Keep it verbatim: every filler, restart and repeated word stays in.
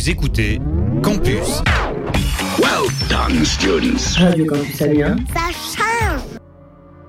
Vous écoutez Campus. Well done, students. Radio Campus Amiens. Ça change.